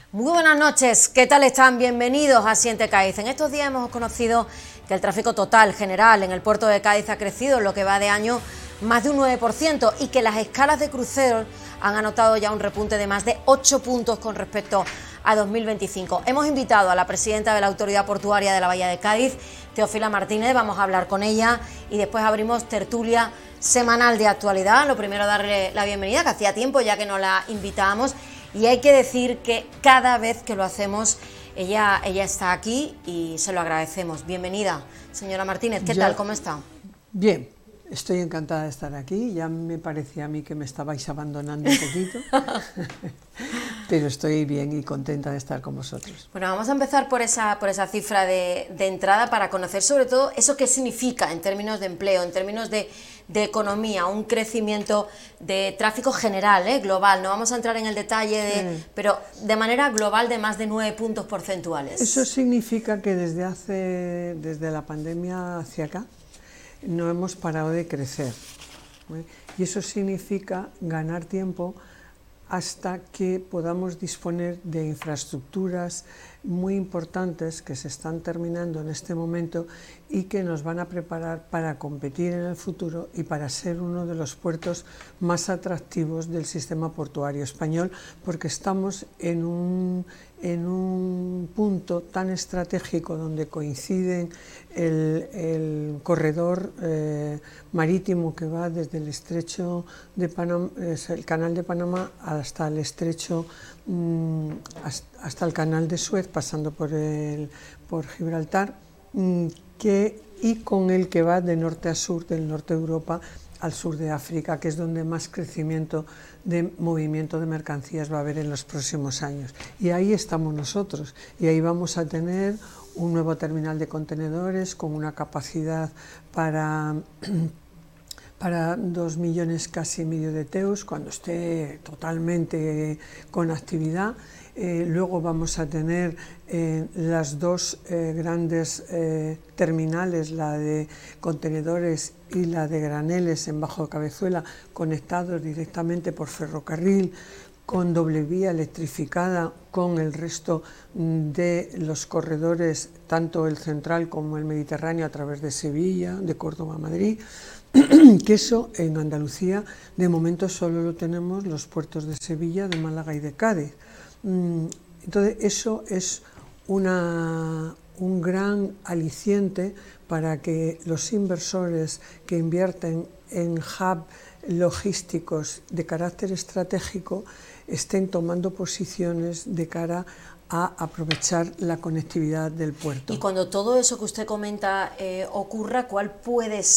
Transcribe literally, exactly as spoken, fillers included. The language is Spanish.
Muy buenas noches, ¿qué tal están? Bienvenidos a Siente Cádiz. En estos días hemos conocido que el tráfico total general en el puerto de Cádiz ha crecido en lo que va de año más de un nueve por ciento y que las escalas de cruceros han anotado ya un repunte de más de ocho puntos con respecto a dos mil veinticinco. Hemos invitado a la presidenta de la Autoridad Portuaria de la Bahía de Cádiz, Teófila Martínez, vamos a hablar con ella y después abrimos tertulia semanal de actualidad. Lo primero, darle la bienvenida, que hacía tiempo ya que no la invitábamos. Y hay que decir que cada vez que lo hacemos, ella, ella está aquí y se lo agradecemos. Bienvenida, señora Martínez. ¿Qué ya, tal? ¿Cómo está? Bien, estoy encantada de estar aquí. Ya me parecía a mí que me estabais abandonando un poquito, pero estoy bien y contenta de estar con vosotros. Bueno, vamos a empezar por esa, por esa cifra de, de entrada para conocer sobre todo eso que significa en términos de empleo, en términos de, de economía, un crecimiento de tráfico general, ¿eh? global. No vamos a entrar en el detalle, de, sí. pero de manera global de más de nueve puntos porcentuales. Eso significa que desde hace, desde la pandemia hacia acá, no hemos parado de crecer, ¿eh? Y eso significa ganar tiempo hasta que podamos disponer de infraestructuras muy importantes que se están terminando en este momento y que nos van a preparar para competir en el futuro y para ser uno de los puertos más atractivos del sistema portuario español, porque estamos en un, en un punto tan estratégico donde coinciden el, el corredor eh, marítimo que va desde el estrecho de Panamá, el canal de Panamá hasta el estrecho, mmm, hasta, hasta el canal de Suez, pasando por, el, por Gibraltar, mmm, que, y con el que va de norte a sur, del norte de Europa al sur de África, que es donde más crecimiento de movimiento de mercancías va a haber en los próximos años. Y ahí estamos nosotros, y ahí vamos a tener un nuevo terminal de contenedores con una capacidad para, para dos millones casi y medio de teus, cuando esté totalmente con actividad. Eh, luego vamos a tener eh, las dos eh, grandes eh, terminales, la de contenedores y la de graneles en Bajo Cabezuela, conectados directamente por ferrocarril, con doble vía electrificada con el resto de los corredores, tanto el central como el mediterráneo, a través de Sevilla, de Córdoba a Madrid, que eso en Andalucía de momento solo lo tenemos los puertos de Sevilla, de Málaga y de Cádiz. Entonces eso es una, un gran aliciente para que los inversores que invierten en hub logísticos de carácter estratégico estén tomando posiciones de cara a aprovechar la conectividad del puerto. Y cuando todo eso que usted comenta eh, ocurra, ¿cuál puede ser